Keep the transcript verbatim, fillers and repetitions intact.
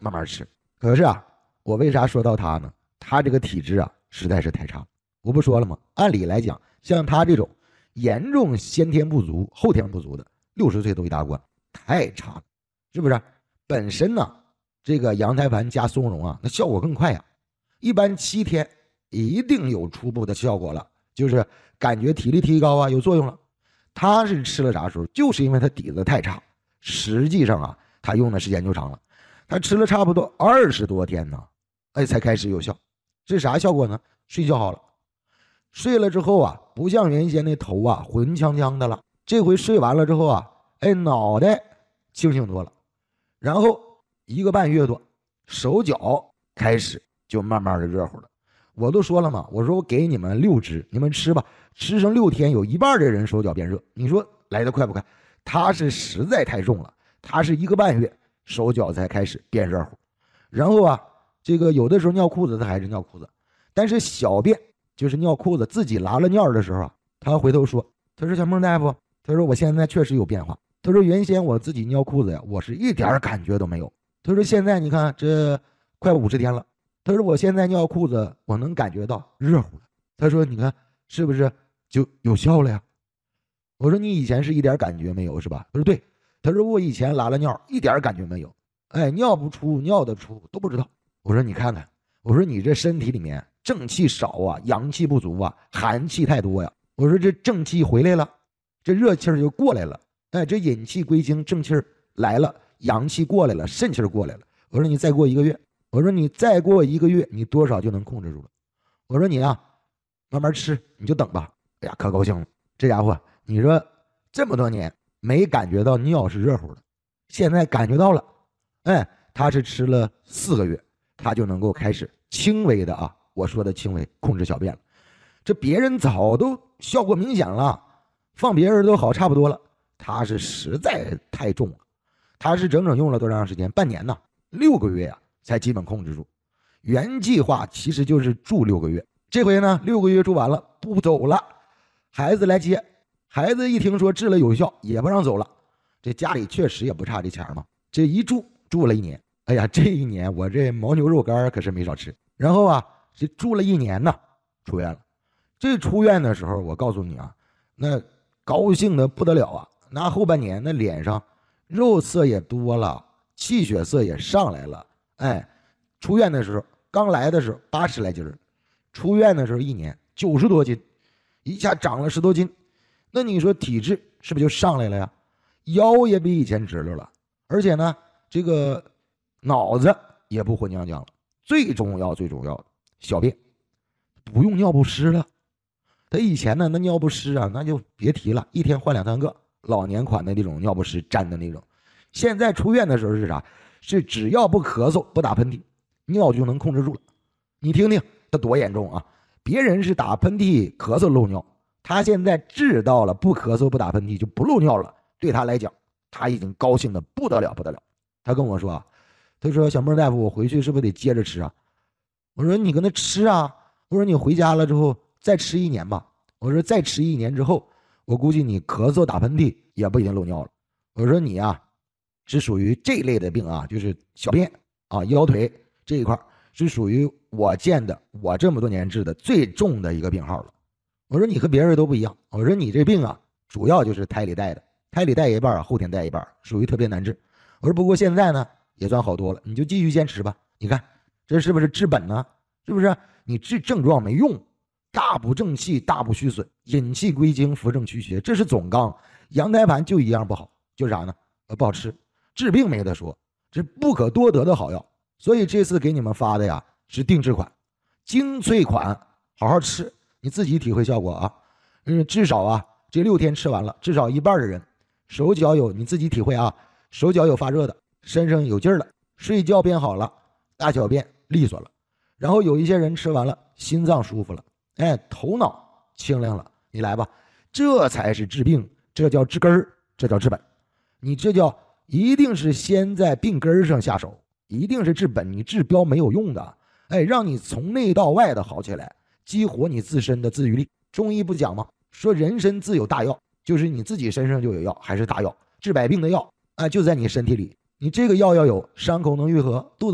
慢慢吃。可是啊，我为啥说到他呢？他这个体质啊实在是太差了。我不说了吗？按理来讲，像他这种严重先天不足后天不足的，六十岁都一大关，太差了，是不是？本身呢，这个羊胎盘加松茸啊，那效果更快呀、啊，一般七天一定有初步的效果了，就是感觉体力提高啊，有作用了。他是吃了啥时候？就是因为他底子太差，实际上啊，他用的时间就长了，他吃了差不多二十多天呢，哎，才开始有效。是啥效果呢？睡觉好了，睡了之后啊，不像原先那头啊浑呛呛的了，这回睡完了之后啊，哎，脑袋清醒多了，然后一个半月多，手脚开始就慢慢的热乎了。我都说了嘛，我说我给你们六支，你们吃吧，吃上六天，有一半的人手脚变热，你说来得快不快？他是实在太重了，他是一个半月手脚才开始变热乎，然后啊，这个有的时候尿裤子他还是尿裤子，但是小便就是尿裤子自己拉了尿的时候啊，他回头说，他说小孟大夫，他说我现在确实有变化，他说原先我自己尿裤子呀，我是一点感觉都没有，他说现在你看这快五十天了。他说我现在尿裤子我能感觉到热乎了，他说你看是不是就有效了呀？我说你以前是一点感觉没有是吧？他说对，他说我以前拉了尿一点感觉没有，哎，尿不出尿得出都不知道。我说你看看，我说你这身体里面正气少啊，阳气不足啊，寒气太多呀。我说这正气回来了，这热气就过来了，哎，这引气归经，正气来了，阳气过来了，肾气过来了。我说你再过一个月，我说你再过一个月，你多少就能控制住了。我说你啊，慢慢吃，你就等吧。哎呀，可高兴了，这家伙，你说这么多年没感觉到尿是热乎的，现在感觉到了。哎，他是吃了四个月，他就能够开始轻微的啊，我说的轻微控制小便了。这别人早都效果明显了，放别人都好差不多了，他是实在太重了。他是整整用了多长时间？半年呢，六个月呀、啊。才基本控制住，原计划其实就是住六个月，这回呢六个月住完了不走了，孩子来接，孩子一听说治了有效，也不让走了。这家里确实也不差这钱嘛，这一住住了一年，哎呀，这一年我这牦牛肉干可是没少吃。然后啊，这住了一年呢，出院了。这出院的时候，我告诉你啊，那高兴的不得了啊，那后半年那脸上肉色也多了，气血色也上来了。哎，出院的时候，刚来的时候八十来斤儿，出院的时候一年九十多斤，一下长了十多斤。那你说体质是不是就上来了呀？腰也比以前直溜了，而且呢，这个脑子也不混浆浆了。最重要、最重要的，小便不用尿不湿了。他以前呢，那尿不湿啊，那就别提了，一天换两三个，老年款的那种尿不湿粘的那种。现在出院的时候是啥？是只要不咳嗽不打喷嚏，尿就能控制住了。你听听他多严重啊！别人是打喷嚏咳嗽漏尿，他现在治到了不咳嗽不打喷嚏就不漏尿了。对他来讲，他已经高兴的不得了不得了。他跟我说啊，他说小孟大夫，我回去是不是得接着吃啊？我说你跟他吃啊，我说你回家了之后再吃一年吧。我说再吃一年之后，我估计你咳嗽打喷嚏也不一定漏尿了。我说你啊是属于这类的病啊，就是小便啊、腰腿这一块是属于我见的我这么多年治的最重的一个病号了。我说你和别人都不一样，我说你这病啊，主要就是胎里带的，胎里带一半，后天带一半，属于特别难治。我说不过现在呢也算好多了，你就继续坚持吧。你看这是不是治本呢？是不是？你治症状没用，大补正气，大补虚损，引气归经，扶正祛邪，这是总纲。羊胎盘就一样不好，就是啥呢？呃，不好吃。治病没得说，这不可多得的好药。所以这次给你们发的呀是定制款，精粹款，好好吃，你自己体会效果啊。嗯，至少啊这六天吃完了，至少一半的人手脚有，你自己体会啊，手脚有发热的，身上有劲儿了，睡觉变好了，大小便利索了。然后有一些人吃完了，心脏舒服了，哎，头脑清亮了。你来吧，这才是治病，这叫治根儿，这叫治本。你这叫一定是先在病根上下手，一定是治本，你治标没有用的。哎，让你从内到外的好起来，激活你自身的自愈力。中医不讲吗？说人身自有大药，就是你自己身上就有药，还是大药，治百病的药，哎，就在你身体里。你这个药要有，伤口能愈合，肚子